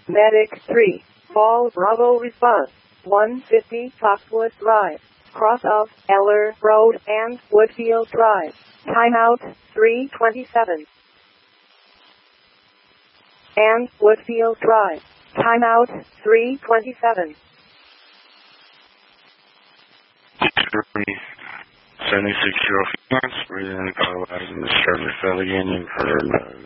Medic 3, Fall Bravo response, 150 Foxwood Drive, cross of Eller Road and Woodfield Drive. Timeout 3:27. And Woodfield Drive. Timeout 3:27. 76 Phoenix, breathing in the car, and the service again, you've heard